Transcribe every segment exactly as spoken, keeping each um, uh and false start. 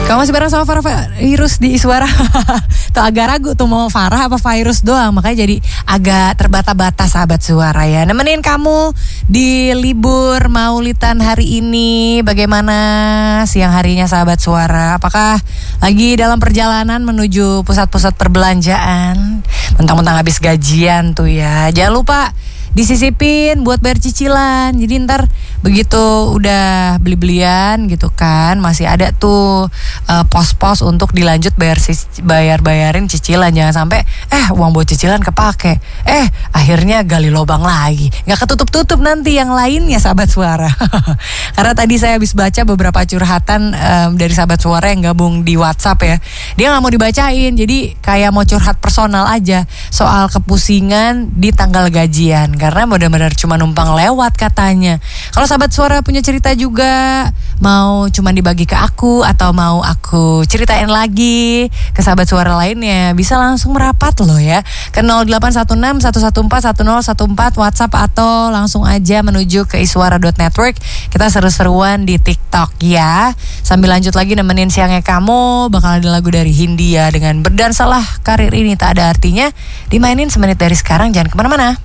Kamu masih bareng sama Farah Virus di Iswara. Tuh agak ragu tuh mau Farah apa Virus doang. Makanya jadi agak terbata-bata sahabat Suara ya. Nemenin kamu di libur Maulidan hari ini. Bagaimana siang harinya sahabat Suara? Apakah lagi dalam perjalanan menuju pusat-pusat perbelanjaan? Mentang-mentang habis gajian tuh ya. Jangan lupa disisipin buat bayar cicilan. Jadi ntar begitu udah beli-belian gitu kan, masih ada tuh uh, pos-pos untuk dilanjut bayar bayar-bayarin cicilan. Jangan sampai eh uang buat cicilan kepake, eh akhirnya gali lubang lagi, nggak ketutup-tutup nanti yang lainnya sahabat Suara. Karena tadi saya habis baca beberapa curhatan um, dari sahabat Suara yang gabung di WhatsApp ya. Dia nggak mau dibacain, jadi kayak mau curhat personal aja soal kepusingan di tanggal gajian. Karena benar-benar cuma numpang lewat katanya. Kalau sahabat Suara punya cerita juga, mau cuma dibagi ke aku atau mau aku ceritain lagi ke sahabat Suara lainnya, bisa langsung merapat loh ya ke nol delapan satu enam satu satu empat satu nol satu empat WhatsApp, atau langsung aja menuju ke iswara dot network. Kita seru-seruan di TikTok ya. Sambil lanjut lagi nemenin siangnya kamu, bakal ada lagu dari Hindia dengan Berdansalah Karir Ini Tak Ada Artinya, dimainin semenit dari sekarang. Jangan kemana-mana.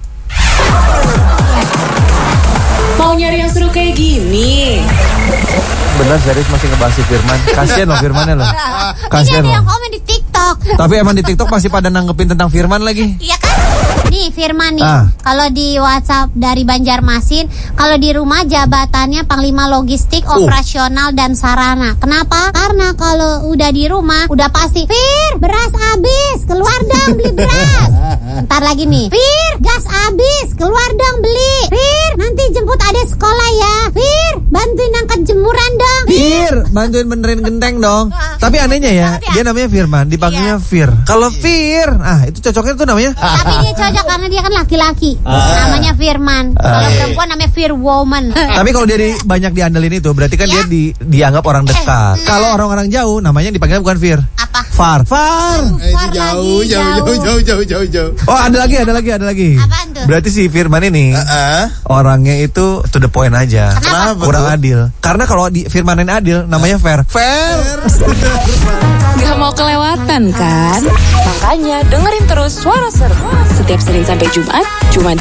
Mau nyari yang seru kayak gini? Bener serius masih ngebahas si Firman. Kasian loh Firmannya loh. Kasian loh. Ini ada yang loh. komen di TikTok. Tapi emang di TikTok masih pada nanggepin tentang Firman lagi. Iya kan? Nih Firman nih, ah. Kalau di WhatsApp dari Banjarmasin, kalau di rumah jabatannya Panglima Logistik, oh. Operasional dan Sarana. Kenapa? Karena kalau udah di rumah udah pasti, Fir, beras habis, keluar dong beli beras. Ntar lagi nih, Fir, gas habis, keluar dong beli. Fir, nanti jemput adek sekolah ya. Fir, bantuin angkat jemuran dong. Fir, bantuin benerin genteng dong. Tapi anehnya ya, dia namanya Firman, dipanggilnya iya. Fir. Kalau Fir, ah itu cocoknya tuh namanya. Tapi dia cocok karena dia kan laki-laki. Ah. Namanya Firman. Ah, kalau iya. perempuan namanya Fir Woman. Tapi kalau dia di, banyak diandelin itu, berarti kan ya. dia di, dianggap orang dekat. Eh. Kalau orang-orang jauh, namanya dipanggil bukan Fir. Apa? Far. Far. Eh, Far jauh, jauh, jauh, jauh, jauh, jauh, jauh. Oh ada lagi, ada lagi, ada lagi. Apaan tuh? Berarti si Firman ini uh-uh. orangnya itu to the point aja. Kenapa? Kurang adil. Karena kalau di Firmanin adil, namanya fair. Fair. Gak mau kelewatan kan? Makanya dengerin terus Suara Seru setiap Senin sampai Jumat, cuma di